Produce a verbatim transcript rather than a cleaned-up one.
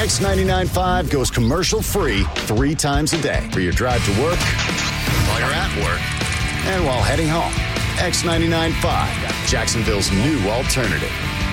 X ninety-nine point five goes commercial free three times a day for your drive to work, while you're at work, and while heading home. X ninety-nine point five, Jacksonville's new alternative.